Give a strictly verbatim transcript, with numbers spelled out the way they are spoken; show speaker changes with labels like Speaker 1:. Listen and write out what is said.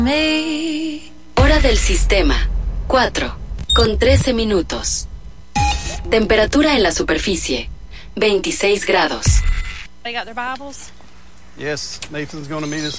Speaker 1: Hora del sistema, cuatro, con trece minutos. Temperatura en la superficie, veintiséis grados.
Speaker 2: They got their Bibles?
Speaker 3: Yes, Nathan's going to meet us